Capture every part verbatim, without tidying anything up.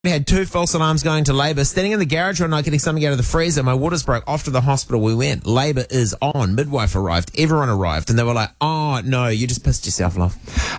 I had two false alarms going to labour. Standing in the garage one night getting something out of the freezer. My waters broke. Off to the hospital we went. Labour is on. Midwife arrived. Everyone arrived. And they were like, oh, no, you just pissed yourself, love.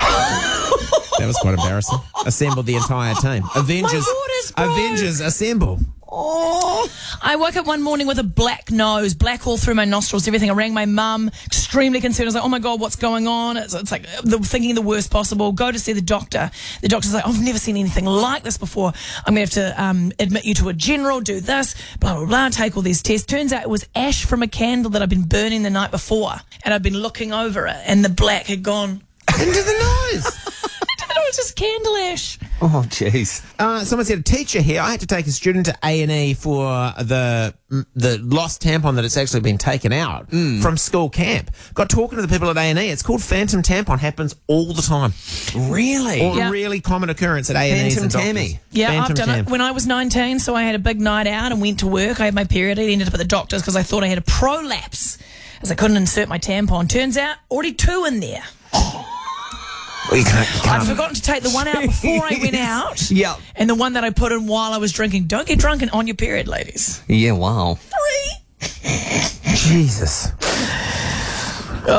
That was quite embarrassing. Assembled the entire team. Avengers, Avengers, assemble. Oh, I woke up one morning with a black nose, black all through my nostrils, everything. I rang my mum, extremely concerned. I was like, oh my God, what's going on? It's, it's like the, thinking the worst possible. Go to see the doctor. The doctor's like, I've never seen anything like this before. I'm going to have to um, admit you to a general, do this, blah, blah, blah, take all these tests. Turns out it was ash from a candle that I'd been burning the night before. And I'd been looking over it and the black had gone into the nose. It was just candle ash. Oh, jeez. Uh, someone said a teacher here. I had to take a student to A and E for the the lost tampon that it's actually been taken out mm. from school camp. Got talking to the people at A and E. It's called phantom tampon. Happens all the time. Really? Or yeah. a really common occurrence at A and E's. Phantom and tammy. Yeah, phantom I've done tam. it when I was nineteen. So I had a big night out and went to work. I had my period. I ended up at the doctor's because I thought I had a prolapse, as I couldn't insert my tampon. Turns out already two in there. Well, you can't, you can't. I'd forgotten to take the one out before I went out. Yep. And the one that I put in while I was drinking. Don't get drunk and on your period, ladies. Yeah, wow. Three. Jesus. Oh.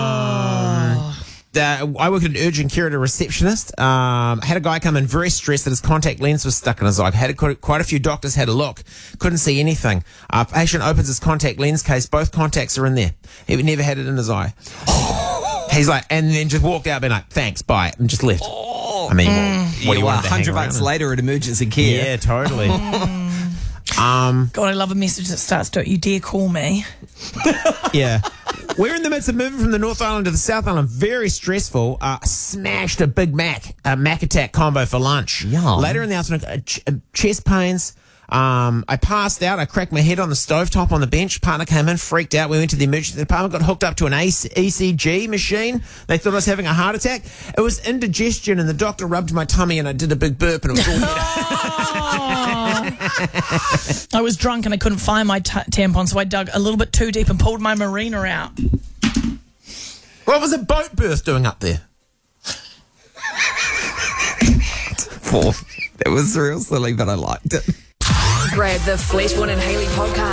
Um, the, I work at an urgent care at a receptionist. Um, had a guy come in very stressed that his contact lens was stuck in his eye. Had a, quite a few doctors had a look. Couldn't see anything. Uh, patient opens his contact lens case. Both contacts are in there. He never had it in his eye. He's like, and then just walked out, being like, "Thanks, bye," and just left. Oh. I mean, mm. what, what yeah, do you well, want? A hundred bucks later at emergency care. Yeah, totally. um, God, I love a message that starts, "Don't you dare call me." Yeah. We're in the midst of moving from the North Island to the South Island. Very stressful. Uh, smashed a Big Mac, a Mac Attack combo for lunch. Yum. Later in the afternoon, uh, ch- uh, chest pains. Um, I passed out. I cracked my head on the stovetop on the bench. Partner came in, freaked out. We went to the emergency department, got hooked up to an E C G machine. They thought I was having a heart attack. It was indigestion, and the doctor rubbed my tummy, and I did a big burp, and it was all I was drunk, and I couldn't find my t- tampon, so I dug a little bit too deep and pulled my marina out. What was a boat berth doing up there? Four. That was real silly, but I liked it. Grab the Fleetwood and Haley podcast